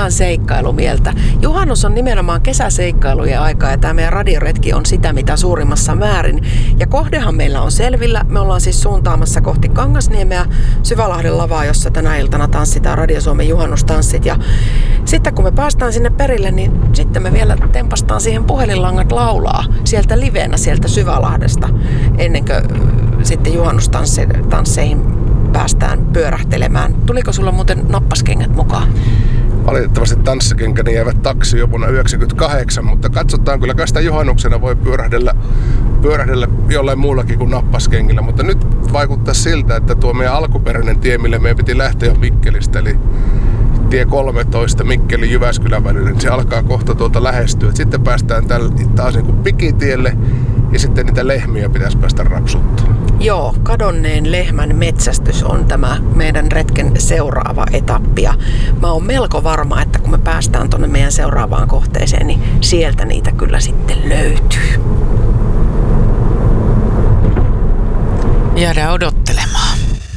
ihan seikkailumieltä. Juhannus on nimenomaan kesäseikkailujen aikaa ja tämä meidän radioretki on sitä mitä suurimmassa määrin. Ja kohdehan meillä on selvillä. Me ollaan siis suuntaamassa kohti Kangasniemeä Syvälahden lavaa, jossa tänä iltana tanssitaan Radio Suomen juhannustanssit. Ja sitten kun me päästään sinne perille, niin sitten me vielä tempastaan siihen puhelinlangat laulaa sieltä livenä sieltä Syvälahdesta ennen kuin sitten juhannustansseihin päästään pyörähtelemään. Tuliko sulla muuten nappaskengät mukaan? Valitettavasti tanssikenkäni jäivät taksiin jo vuonna 1998, mutta katsotaan, kyllä sitä juhannuksena voi pyörähdellä jollain muullakin kuin nappaskengillä. Mutta nyt vaikuttaa siltä, että tuo meidän alkuperäinen tie, mille meidän piti lähteä jo Mikkelistä, eli tie 13 Mikkeli-Jyväskylän välillä, niin se alkaa kohta tuolta lähestyä. Sitten päästään taas niin kuin pikitielle ja sitten niitä lehmiä pitäisi päästä rapsuttaa. Joo, kadonneen lehmän metsästys on tämä meidän retken seuraava etappi. Ja mä oon melko varma, että kun me päästään tonne meidän seuraavaan kohteeseen, niin sieltä niitä kyllä sitten löytyy. Jäädään odottelemaan.